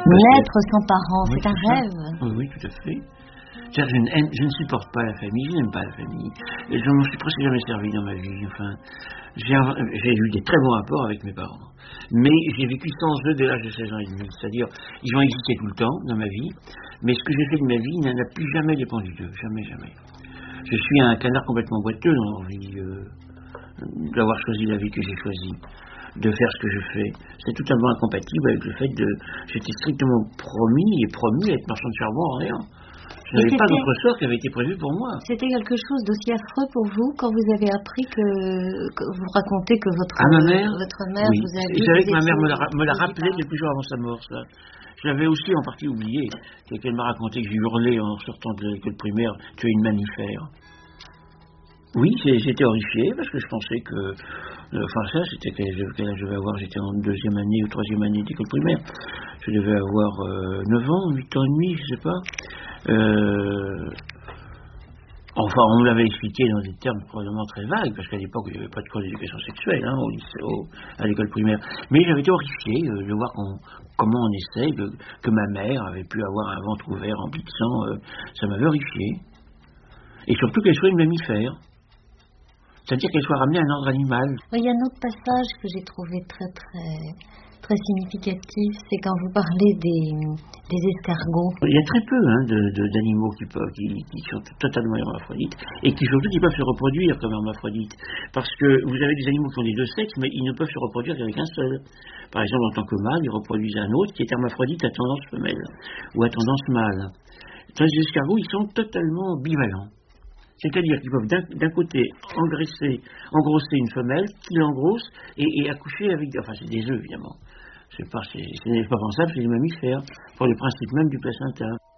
Naître sans parents, Oui, c'est un ça. rêve. Oui, tout à fait. C'est-à-dire, je ne supporte pas la famille, je n'aime pas la famille. Et je m'en suis presque jamais servi dans ma vie. Enfin, j'ai eu des très bons rapports avec mes parents. Mais j'ai vécu sans eux dès l'âge de 16 ans et demi. C'est-à-dire, ils ont existé tout le temps dans ma vie, mais ce que j'ai fait de ma vie n'a plus jamais dépendu d'eux. Jamais, jamais. Je suis un canard complètement boiteux dans l'envie d'avoir choisi la vie que j'ai choisie, de faire ce que je fais. C'est totalement incompatible avec le fait de... J'étais strictement promis à être marchand de charbon en rien. Je n'avais pas d'autre sort qui avait été prévu pour moi. C'était quelque chose d'aussi affreux pour vous quand vous avez appris que vous racontez que votre mère oui. vous a dit... Et c'est vrai que ma mère me l'a rappelé quelques jours avant sa mort, ça. Je l'avais aussi en partie oublié. C'est qu'elle m'a raconté que j'ai hurlé en sortant de l'école primaire, tu es une mammifère. Oui, j'étais horrifié parce que je pensais que... Enfin ça, c'était quel âge je devais avoir, j'étais en 2e année ou 3e année d'école primaire. Je devais avoir 9 ans, 8 ans et demi, je sais pas. Enfin, on me l'avait expliqué dans des termes probablement très vagues, parce qu'à l'époque, il n'y avait pas de cours d'éducation sexuelle à l'école primaire. Mais j'avais été horrifié de voir comment on essaie, que ma mère avait pu avoir un ventre ouvert rempli de sang. Ça m'avait horrifié. Et surtout qu'elle soit une mammifère. C'est-à-dire qu'elle soit ramenée à un ordre animal. Il y a un autre passage que j'ai trouvé très significatif, c'est quand vous parlez des escargots. Il y a très peu d'animaux qui sont totalement hermaphrodites et qui surtout qui peuvent se reproduire comme hermaphrodites. Parce que vous avez des animaux qui ont les deux sexes, mais ils ne peuvent se reproduire qu'avec un seul. Par exemple, en tant que mâle, ils reproduisent un autre qui est hermaphrodite à tendance femelle ou à tendance mâle. Les escargots, ils sont totalement bivalents. C'est-à-dire qu'ils peuvent d'un côté engrosser une femelle, qui l'engrosse et accoucher avec... Enfin, c'est des œufs, évidemment. Ce n'est pas pensable, c'est des mammifères, pour le principe même du placenta.